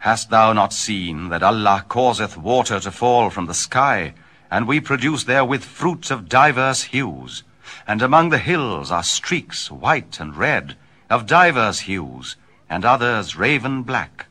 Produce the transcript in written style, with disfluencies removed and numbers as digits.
Hast thou not seen that Allah causeth water to fall from the sky, and we produce therewith fruits of divers hues? And among the hills are streaks white and red, of divers hues, and others raven black.